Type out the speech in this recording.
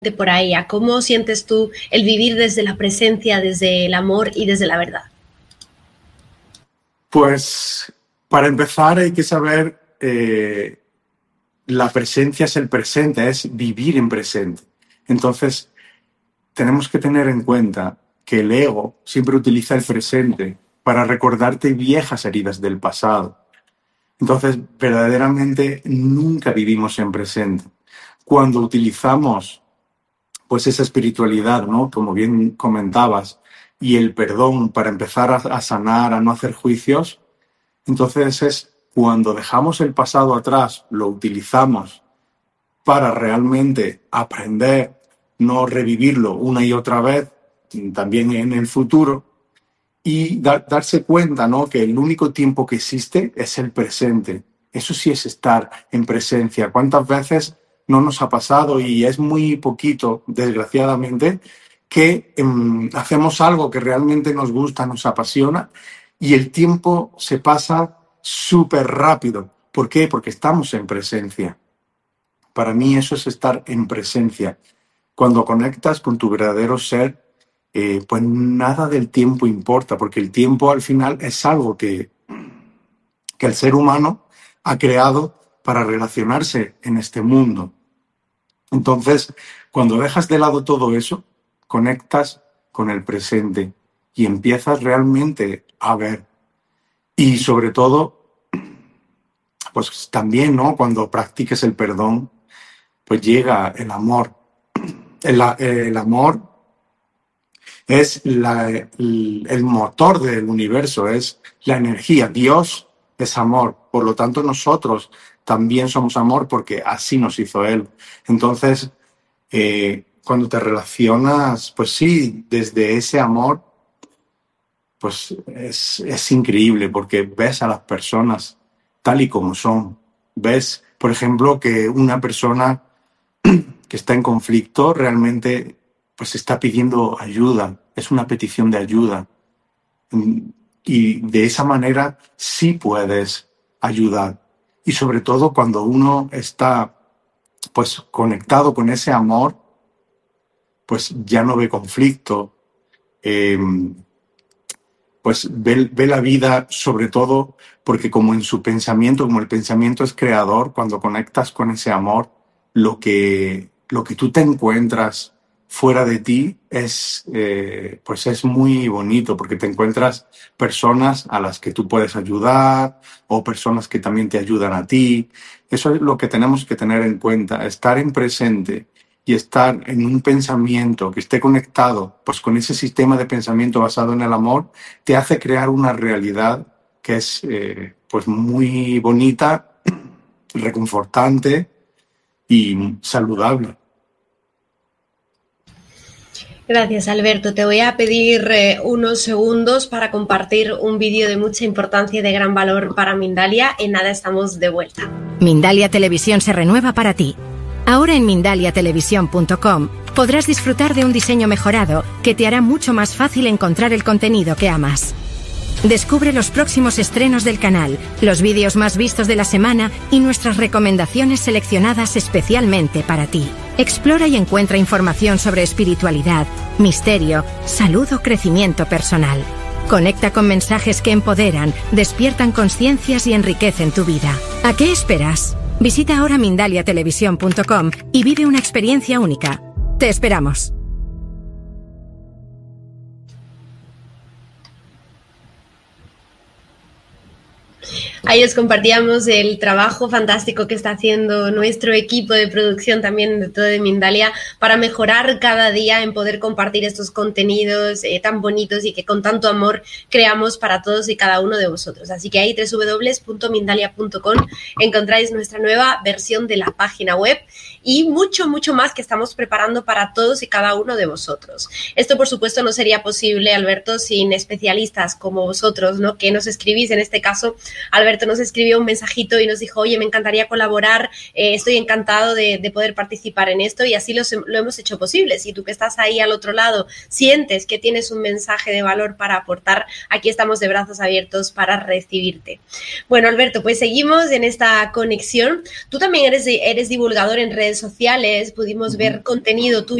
por ahí, a cómo sientes tú el vivir desde la presencia, desde el amor y desde la verdad. Pues para empezar hay que saber, la presencia es el presente, es vivir en presente. Entonces tenemos que tener en cuenta que el ego siempre utiliza el presente para recordarte viejas heridas del pasado. Entonces, verdaderamente nunca vivimos en presente. Cuando utilizamos pues esa espiritualidad, ¿no? Como bien comentabas, y el perdón para empezar a sanar, a no hacer juicios, entonces es cuando dejamos el pasado atrás, lo utilizamos para realmente aprender, no revivirlo una y otra vez, también en el futuro, y darse cuenta, ¿no? Que el único tiempo que existe es el presente. Eso sí es estar en presencia. ¿Cuántas veces no nos ha pasado, y es muy poquito, desgraciadamente, que hacemos algo que realmente nos gusta, nos apasiona, y el tiempo se pasa súper rápido? ¿Por qué? Porque estamos en presencia. Para mí eso es estar en presencia. Cuando conectas con tu verdadero ser, pues nada del tiempo importa, porque el tiempo al final es algo que el ser humano ha creado para relacionarse en este mundo. Entonces, cuando dejas de lado todo eso, conectas con el presente y empiezas realmente a ver. Y sobre todo, pues también, ¿no? Cuando practiques el perdón, pues llega el amor. El amor es el motor del universo, es la energía. Dios es amor, por lo tanto nosotros también somos amor porque así nos hizo Él. Entonces, cuando te relacionas, pues sí, desde ese amor, pues es increíble porque ves a las personas tal y como son. Ves, por ejemplo, que una persona que está en conflicto realmente pues está pidiendo ayuda, es una petición de ayuda. Y de esa manera sí puedes ayudar. Y sobre todo cuando uno está pues conectado con ese amor, pues ya no ve conflicto, pues ve la vida sobre todo porque como en su pensamiento, como el pensamiento es creador, cuando conectas con ese amor, lo que tú te encuentras fuera de ti es, pues es muy bonito, porque te encuentras personas a las que tú puedes ayudar o personas que también te ayudan a ti. Eso es lo que tenemos que tener en cuenta, estar en presente y estar en un pensamiento que esté conectado pues con ese sistema de pensamiento basado en el amor, te hace crear una realidad que es pues muy bonita, reconfortante y saludable. Gracias, Alberto. Te voy a pedir unos segundos para compartir un vídeo de mucha importancia y de gran valor para Mindalia. En nada estamos de vuelta. Mindalia Televisión se renueva para ti. Ahora en mindaliatelevisión.com podrás disfrutar de un diseño mejorado que te hará mucho más fácil encontrar el contenido que amas. Descubre los próximos estrenos del canal, los vídeos más vistos de la semana y nuestras recomendaciones seleccionadas especialmente para ti. Explora y encuentra información sobre espiritualidad, misterio, salud o crecimiento personal. Conecta con mensajes que empoderan, despiertan conciencias y enriquecen tu vida. ¿A qué esperas? Visita ahora mindaliatelevisión.com y vive una experiencia única. Te esperamos. Ahí os compartíamos el trabajo fantástico que está haciendo nuestro equipo de producción también de todo de Mindalia para mejorar cada día en poder compartir estos contenidos tan bonitos y que con tanto amor creamos para todos y cada uno de vosotros. Así que ahí www.mindalia.com encontráis nuestra nueva versión de la página web y mucho más que estamos preparando para todos y cada uno de vosotros. Esto, por supuesto, no sería posible, Alberto, sin especialistas como vosotros, ¿no? Que nos escribís, en este caso, Alberto Alberto nos escribió un mensajito y nos dijo, oye, me encantaría colaborar, estoy encantado de poder participar en esto, y así lo hemos hecho posible. Si tú que estás ahí al otro lado sientes que tienes un mensaje de valor para aportar, aquí estamos de brazos abiertos para recibirte. Bueno, Alberto, pues seguimos en esta conexión. Tú también eres divulgador en redes sociales, pudimos ver contenido tuyo